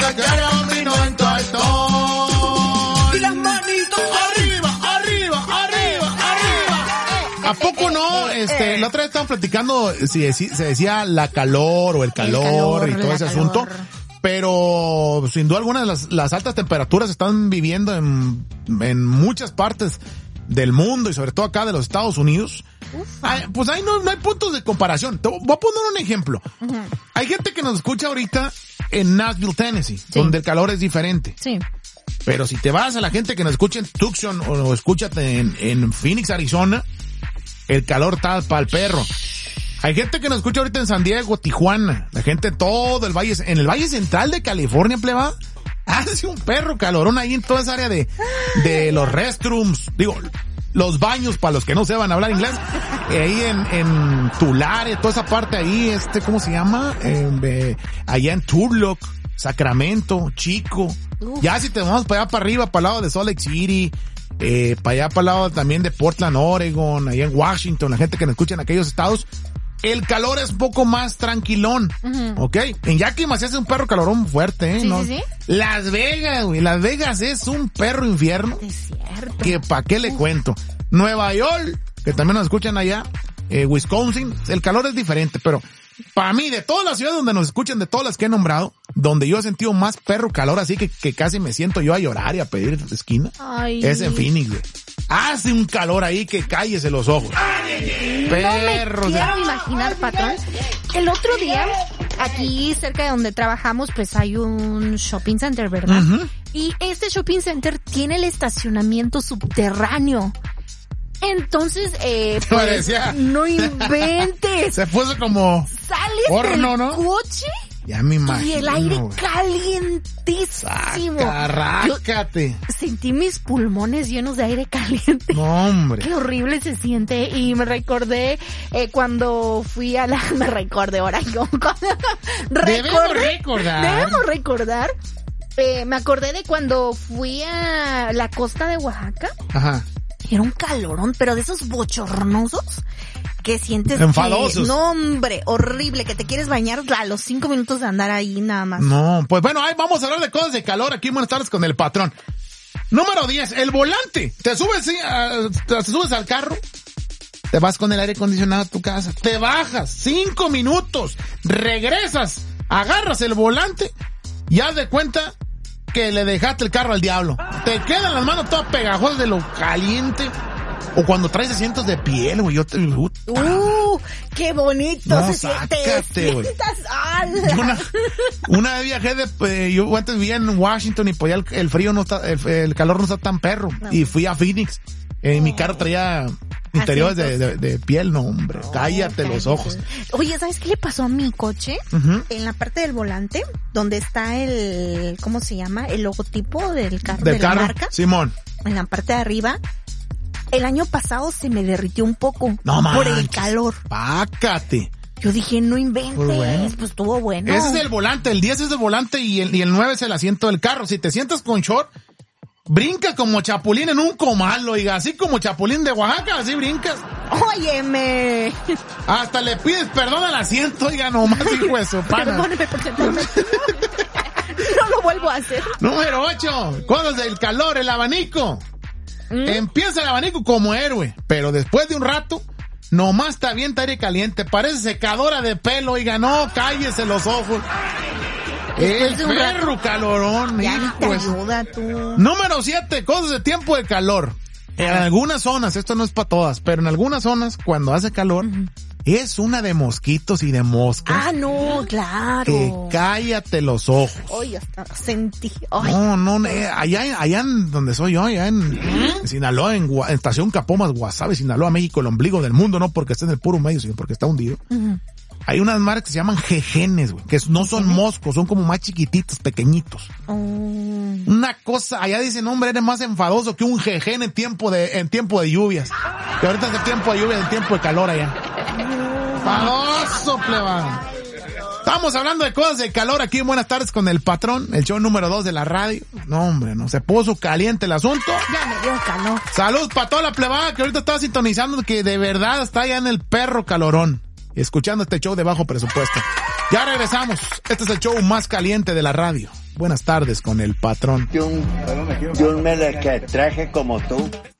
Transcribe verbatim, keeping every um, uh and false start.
que quiere un vino en cartón. Y las manitos arriba, arriba, arriba, arriba. ¿A poco no? Este, la otra vez estaban platicando si deci- se decía la calor o el calor, El calor y todo ese calor. asunto. Pero sin duda alguna las, las altas temperaturas se están viviendo en, en muchas partes del mundo y sobre todo acá de los Estados Unidos. Ay, pues ahí no, no hay puntos de comparación. Te voy a poner un ejemplo. Uh-huh. Hay gente que nos escucha ahorita en Nashville, Tennessee, sí. donde el calor es diferente. Sí. Pero si te vas a la gente que nos escucha en Tucson o, o escúchate en, en Phoenix, Arizona, el calor está para el perro. Hay gente que nos escucha ahorita en San Diego, Tijuana, la gente todo el valle, en el Valle Central de California, pleba, hace un perro calorón ahí en toda esa área de, de los restrooms, digo, los baños para los que no sepan hablar inglés, eh, ahí en, en Tulare, toda esa parte ahí, este, ¿cómo se llama? Eh, eh, allá en Turlock, Sacramento, Chico, Uf. Ya si te vamos para allá para arriba, para el lado de Salt Lake City, eh, para allá para el lado también de Portland, Oregon, allá en Washington, la gente que nos escucha en aquellos estados, el calor es un poco más tranquilón, uh-huh. ¿ok? En Yakima se hace un perro calorón fuerte, ¿eh? Sí, ¿no? sí, sí. Las Vegas, güey, Las Vegas es un perro infierno. Es cierto. Que pa' qué le Uf. cuento. Nueva York, que también nos escuchan allá, eh, Wisconsin, el calor es diferente, pero para mí, de todas las ciudades donde nos escuchan, de todas las que he nombrado, donde yo he sentido más perro calor, así que, que casi me siento yo a llorar y a pedir esquina, Ay. es en Phoenix, güey. Hace un calor ahí que cállese los ojos. Perros. No me quiero imaginar, patrón. El otro día, aquí cerca de donde trabajamos, pues hay un shopping center, ¿verdad? Uh-huh. Y este shopping center tiene el estacionamiento subterráneo. Entonces, eh, pues, no inventes. Se puso como sales horno, del ¿no? coche. Ya me imagino. Y el aire calientísimo. Arrácate. Sentí mis pulmones llenos de aire caliente. No, hombre. Qué horrible se siente. Y me recordé eh, cuando fui a la... Me recordé ahora. Yo, debemos recordar. Debemos recordar. Eh, me acordé de cuando fui a la costa de Oaxaca. Ajá. Era un calorón, pero de esos bochornosos que sientes enfadosos. Que, no, hombre, horrible, que te quieres bañar a los cinco minutos de andar ahí nada más. No, pues bueno, ahí vamos a hablar de cosas de calor aquí en Buenas Tardes con el patrón. Número diez, el volante. Te subes, sí, uh, te subes al carro, te vas con el aire acondicionado a tu casa, te bajas cinco minutos, regresas, agarras el volante y haz de cuenta que le dejaste el carro al diablo. Te quedan las manos todas pegajosas de lo caliente. O cuando traes asientos de piel, güey. Yo te... Uh, uh qué bonito no, se siente. Sientas, una, una vez viajé de... Eh, yo antes vivía en Washington y pues ya el, el frío no está... El, el calor no está tan perro. No. Y fui a Phoenix. En oh. mi carro traía interiores de, de, de piel. No, hombre. Oh, cállate cállate los ojos. Oye, ¿sabes qué le pasó a mi coche? Uh-huh. En la parte del volante, donde está el... ¿Cómo se llama? El logotipo del carro. Del de carro, la marca. Simón. En la parte de arriba. El año pasado se me derritió un poco. No por manches, el calor. Pácate. Yo dije, no inventes, pues, bueno. pues estuvo bueno. Ese es el volante, el diez es el volante y el, y el nueve es el asiento del carro. Si te sientas con short, brinca como chapulín en un comal, oiga, así como chapulín de Oaxaca, así brincas. Óyeme. Hasta le pides perdón al asiento, oiga, nomás, hijo de su pana. Perdóneme porque no, me... no lo vuelvo a hacer. Número ocho, cosas del calor, el abanico. ¿Mm? Empieza el abanico como héroe, pero después de un rato, nomás te avienta aire caliente, parece secadora de pelo, oiga, no, cállese los ojos. El perro rato, calorón, ya te ayuda tú. Número siete, cosas de tiempo de calor. En algunas zonas, esto no es para todas, pero en algunas zonas, cuando hace calor, uh-huh. es una de mosquitos y de moscas. Ah, no, claro. Que cállate los ojos. Oye, hasta sentí. Ay. No, no, eh, allá, allá en donde soy yo, allá en, ¿Mm? en Sinaloa, en, en Estación Capomas, Guasave, Sinaloa, México, el ombligo del mundo, no porque esté en el puro medio, sino porque está hundido. Uh-huh. Hay unas marcas que se llaman jejenes, güey, que no son moscos, son como más chiquititos, pequeñitos. Oh. Una cosa, allá dicen, hombre, eres más enfadoso que un jejen en tiempo de, en tiempo de lluvias. Que ahorita es el tiempo de lluvia, el tiempo de calor allá. Enfadoso, plebán. Estamos hablando de cosas de calor aquí en Buenas Tardes con el patrón, el show número dos de la radio. No, hombre, no, se puso caliente el asunto. Ya me dio calor. Salud para toda la plebada que ahorita estaba sintonizando, que de verdad está allá en el perro calorón. Escuchando este show de bajo presupuesto. Ya regresamos. Este es el show más caliente de la radio. Buenas tardes con el patrón. Yo, yo me le que traje como tú.